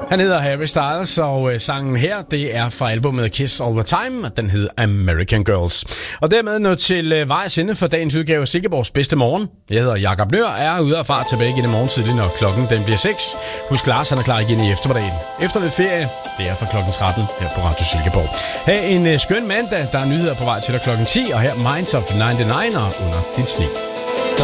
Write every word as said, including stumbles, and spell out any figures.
Han hedder Harry Styles, og øh, sangen her, det er fra albumet Kiss All The Time, og den hedder American Girls. Og dermed nå til øh, vejs ende for dagens udgave af Silkeborgs bedste morgen. Jeg hedder Jakob Nøhr, er ude af far tilbage igen i morgen tidlig, når klokken den bliver seks. Husk, Lars han er klar igen i eftermiddagen. Efter lidt ferie, det er fra klokken tretten her på Radio Silkeborg. Ha' en øh, skøn mandag, der er nyheder på vej til dig klokken ti, og her Minds of nioghalvfems og Under din sne.